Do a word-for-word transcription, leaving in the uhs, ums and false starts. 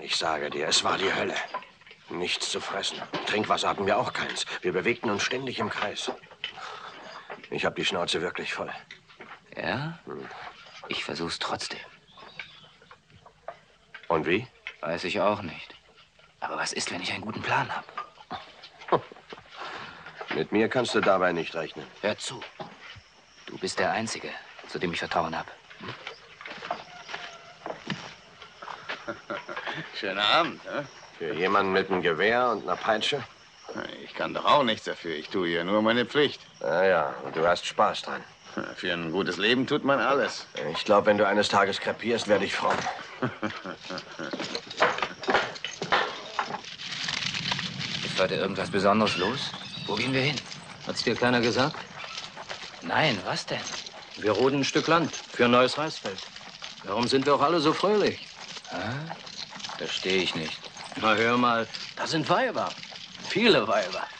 Ich sage dir, es war die Hölle. Nichts zu fressen. Trinkwasser hatten wir auch keins. Wir bewegten uns ständig im Kreis. Ich habe die Schnauze wirklich voll. Ja? Ich versuch's trotzdem. Und wie? Weiß ich auch nicht. Aber was ist, wenn ich einen guten Plan habe? Mit mir kannst du dabei nicht rechnen. Hör zu. Du bist der Einzige, zu dem ich Vertrauen habe. Hm? Schöner Abend, ne? Für jemanden mit einem Gewehr und einer Peitsche? Ich kann doch auch nichts dafür. Ich tue ja nur meine Pflicht. Ja, ja, und du hast Spaß dran. Für ein gutes Leben tut man alles. Ich glaube, wenn du eines Tages krepierst, werde ich fromm. Ist heute irgendwas Besonderes los? Wo gehen wir hin? Hat's dir keiner gesagt? Nein, was denn? Wir roden ein Stück Land für ein neues Reisfeld. Warum sind wir auch alle so fröhlich? Ah, verstehe ich nicht. Na, hör mal, da sind Weiber. Viele Weiber.